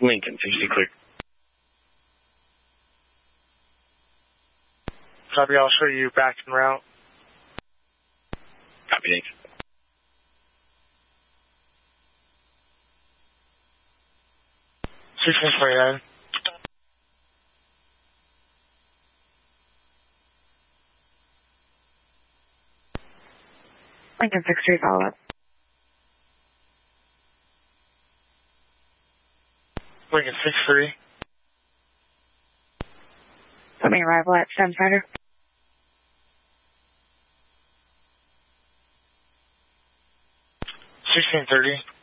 Lincoln, 60 clear. Copy, I'll show you back en route. Copy, thanks. $16.29. Lincoln 63, follow up. Lincoln 63. Put me arrival at Sun Fighter. 1630.